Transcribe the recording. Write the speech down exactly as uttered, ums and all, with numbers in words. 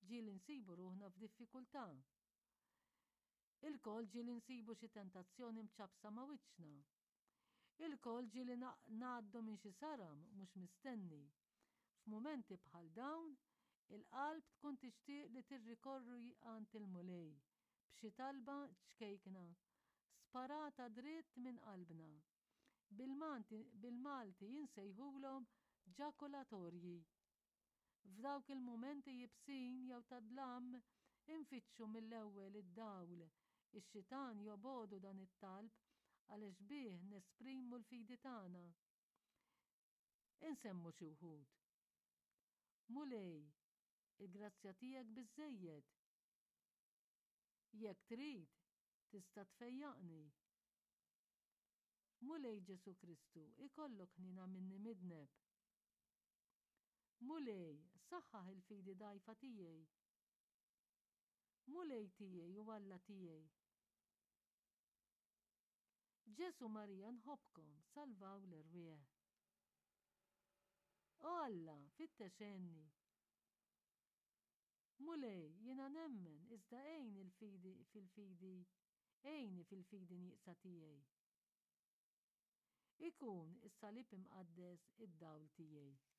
ġieli nsibu ruħna f'diffikultà. Il-kol ġieli nsibu xi tentazzjoni mċabsa ma' wiċċna. Il-kol ġieli ngħaddu minn xi saram mhux mistenni. F'mumenti bħal dawn, il-qalb tkun tixtieq li tirrikorri għand il-mulej b'xi talba ċkejkna, sparata dritt minn qalbna. Bil-Malti jinsejħulhom ġakulatorji. F'dawk il-mumenti jibsin jew tadlam infittxu mill-ewwel id-dawl ix-xitan jobodu dan it-talb għaliex bih nesprimu l-fidi tagħna. Insemmu xi wħud. Mulej, il-grazzja tiegħek biżżejjed. Jekk trid, tista' tfejjaqni. Mulej Ġesu Kristu, ikollok ħnina minni midneb. Mulej, saħħaħ il-fidi dajfa tiegħi. Mulej tiegħi u Alla tiegħi. Ġesu Marija nħobbkom, salvaw l-irwieħ. O Alla, fittexenni. Mulej, jiena nemmen, iżda ejn il-fidi fil-fidi, ejni fil-fidi nieqsa tiegħi. Ikun is-salib imqaddes id-dawl tiegħi.